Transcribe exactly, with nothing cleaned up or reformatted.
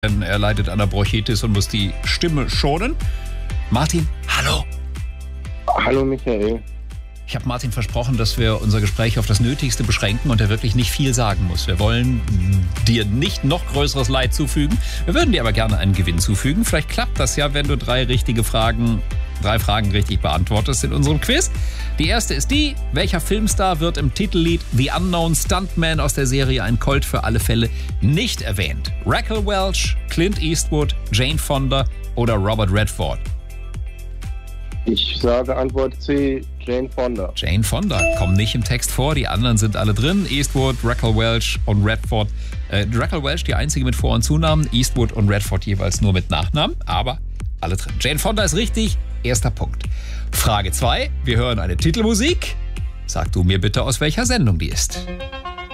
Denn er leidet an der Bronchitis und muss die Stimme schonen. Martin, hallo. Hallo Michael. Ich habe Martin versprochen, dass wir unser Gespräch auf das Nötigste beschränken und er wirklich nicht viel sagen muss. Wir wollen dir nicht noch größeres Leid zufügen. Wir würden dir aber gerne einen Gewinn zufügen. Vielleicht klappt das ja, wenn du drei richtige Fragen, drei Fragen richtig beantwortest in unserem Quiz. Die erste ist die: Welcher Filmstar wird im Titellied The Unknown Stuntman aus der Serie Ein Colt für alle Fälle nicht erwähnt? Raquel Welch, Clint Eastwood, Jane Fonda oder Robert Redford? Ich sage Antwort C, Jane Fonda. Jane Fonda kommen nicht im Text vor, die anderen sind alle drin. Eastwood, Raquel Welch und Redford. Äh, Raquel Welch die einzige mit Vor- und Zunamen, Eastwood und Redford jeweils nur mit Nachnamen, aber alle drin. Jane Fonda ist richtig, erster Punkt. Frage zwei, wir hören eine Titelmusik. Sag du mir bitte, aus welcher Sendung die ist.